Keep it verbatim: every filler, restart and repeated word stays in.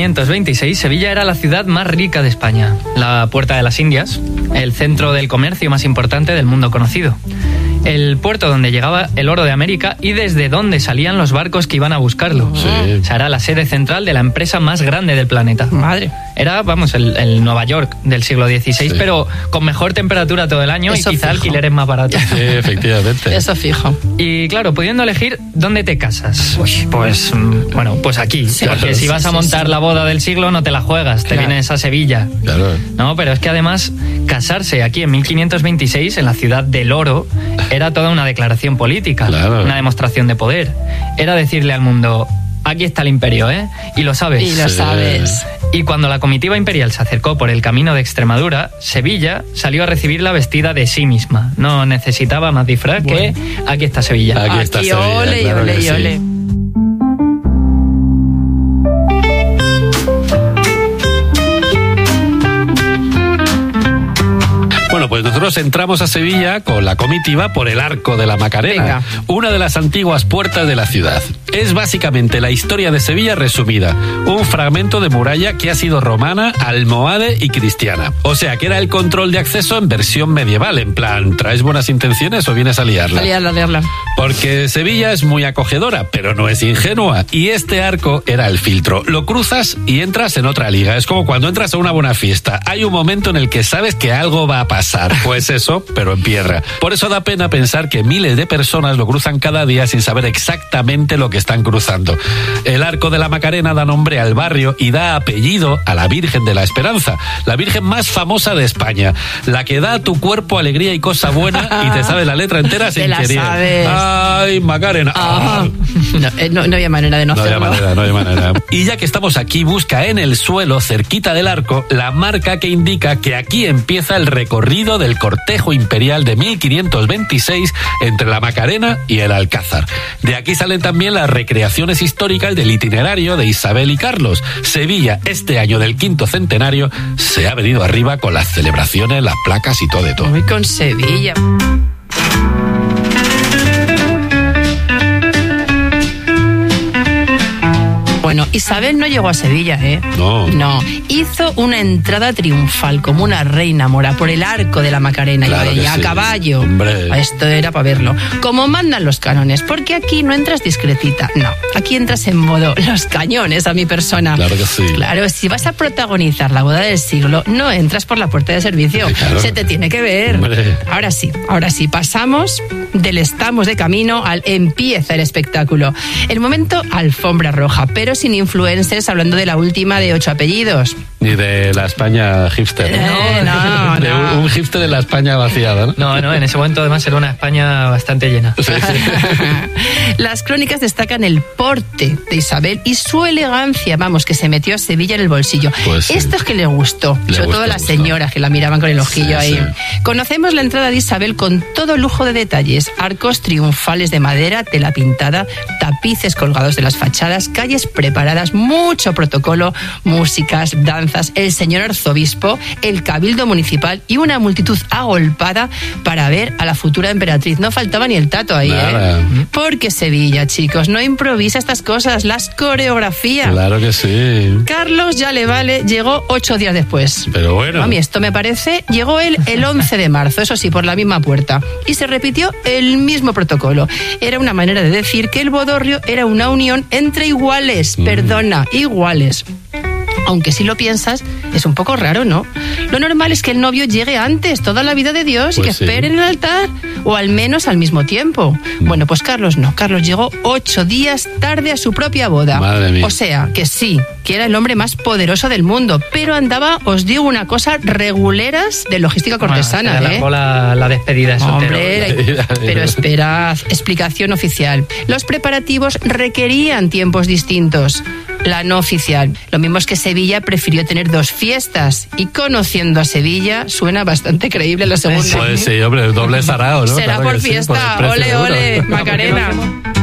quinientos veintiséis, Sevilla era la ciudad más rica de España, la puerta de las Indias, el centro del comercio más importante del mundo conocido, el puerto donde llegaba el oro de América y desde donde salían los barcos que iban a buscarlo. Sí. O sea, era la sede central de la empresa más grande del planeta. Madre. Era, vamos, el, el Nueva York del siglo dieciséis, Sí. pero con mejor temperatura todo el año. Eso y quizá fijo. alquileres más baratos. Sí, efectivamente. Eso fijo. Y claro, pudiendo elegir dónde te casas. Uy, pues, mm, bueno, pues aquí. Sí, porque claro, si sí, vas a sí, montar sí. la boda del siglo, no te la juegas, te Claro. vienes a Sevilla. Claro. No, pero es que además, casarse aquí en mil quinientos veintiséis, en la ciudad del oro, era toda una declaración política, Claro. una demostración de poder. Era decirle al mundo, aquí está el imperio, ¿eh? Y lo sabes. Y lo Sí. sabes. Y cuando la comitiva imperial se acercó por el camino de Extremadura, Sevilla salió a recibirla vestida de sí misma. No necesitaba más disfraz que aquí está Sevilla. Aquí está Aquí, Sevilla, ole, claro ole, que sí. ole. Bueno, pues nosotros entramos a Sevilla con la comitiva por el Arco de la Macarena, Venga. una de las antiguas puertas de la ciudad. Es básicamente la historia de Sevilla resumida, un fragmento de muralla que ha sido romana, almohade y cristiana. O sea, que era el control de acceso en versión medieval, en plan, ¿traes buenas intenciones o vienes a liarla? A liarla, a liarla. Porque Sevilla es muy acogedora, pero no es ingenua. Y este arco era el filtro. Lo cruzas y entras en otra liga. Es como cuando entras a una buena fiesta. Hay un momento en el que sabes que algo va a pasar. Pues eso, pero en piedra. Por eso da pena pensar que miles de personas lo cruzan cada día sin saber exactamente lo que están cruzando. El Arco de la Macarena da nombre al barrio y da apellido a la Virgen de la Esperanza, la Virgen más famosa de España, la que da a tu cuerpo alegría y cosa buena y te sabe la letra entera sin Te la querer. sabes. Ay, Macarena. Ah. No, eh, no, no había manera de no, No había hacerlo. manera, no había manera. Y ya que estamos aquí, busca en el suelo, cerquita del arco, la marca que indica que aquí empieza el recorrido del cortejo imperial de mil quinientos veintiséis entre la Macarena y el Alcázar. De aquí salen también las recreaciones históricas del itinerario de Isabel y Carlos. Sevilla, este año del quinto centenario, se ha venido arriba con las celebraciones, las placas y todo de todo. Muy con Sevilla. Bueno, Isabel no llegó a Sevilla, ¿eh? No. No. Hizo una entrada triunfal, como una reina mora, por el Arco de la Macarena. Claro y que ella, sí. a caballo. Hombre. Esto era para verlo. Como mandan los cánones, porque aquí no entras discretita. No, aquí entras en modo los cañones a mi persona. Claro que sí. Claro, si vas a protagonizar la boda del siglo, no entras por la puerta de servicio. Sí, claro. Se te tiene que ver. Hombre. Ahora sí, ahora sí, pasamos del estamos de camino al empieza el espectáculo. El momento alfombra roja, pero sin influencers hablando de la última de ocho apellidos. Ni de la España hipster. Eh, no, De no. un, un hipster de la España vaciada, ¿no? No, no, en ese momento además era una España bastante llena. Sí, sí. Las crónicas destacan el porte de Isabel y su elegancia, vamos, que se metió a Sevilla en el bolsillo. Pues sí. Esto es que le gustó, Le sobre gustó, todo a las gustó. señoras que la miraban con el ojillo Sí, ahí. sí. Conocemos la entrada de Isabel con todo lujo de detalles, arcos triunfales de madera, tela pintada, tapices colgados de las fachadas, calles preparadas, mucho protocolo, músicas, danzas, el señor arzobispo, el cabildo municipal y una multitud agolpada para ver a la futura emperatriz. No faltaba ni el tato ahí, Nada. ¿eh? Porque Sevilla, chicos, no improvisa estas cosas, las coreografía. Claro que sí. Carlos ya le vale, llegó ocho días después. Pero bueno. A mí esto me parece, llegó él el once de marzo, eso sí, por la misma puerta. Y se repitió el mismo protocolo. Era una manera de decir que el bodorrio era una unión entre iguales, Mm. perdona, iguales. Aunque si lo piensas, es un poco raro, ¿no? Lo normal es que el novio llegue antes, toda la vida de Dios, y Pues que sí. espere en el altar, o al menos al mismo tiempo. Bueno, pues Carlos no. Carlos llegó ocho días tarde a su propia boda. Madre mía. O sea, que sí, que era el hombre más poderoso del mundo, pero andaba, os digo una cosa, reguleras de logística cortesana, Se ¿eh? alargó la, la despedida de soltero. Hombre, pero esperad, explicación oficial. Los preparativos requerían tiempos distintos. La no oficial. Lo mismo es que Sevilla prefirió tener dos fiestas y conociendo a Sevilla suena bastante creíble lo segundo. Pues sí, hombre, doble sarao, ¿no? Será Claro por que sí, fiesta. por el precio ole, de uno. ole, Macarena.